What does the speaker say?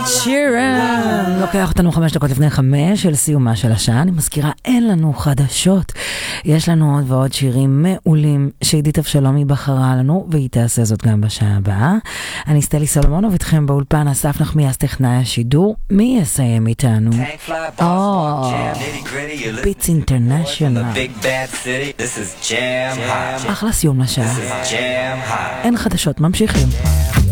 שירן לוקח אותנו 5 דקות לפני 5 של סיומה של השעה. אני מזכירה, אין לנו חדשות, יש לנו עוד ועוד שירים מעולים שעידית אבשלומי בחרה לנו, והיא תעשה זאת גם בשעה הבאה. אני סטלי סולומונוב איתכם באולפן, אסף נחמיאס טכנאי השידור. מי יסיים איתנו? ביטס אינטרנשיונל. אחלה סיום לשעה. אין חדשות, ממשיכים.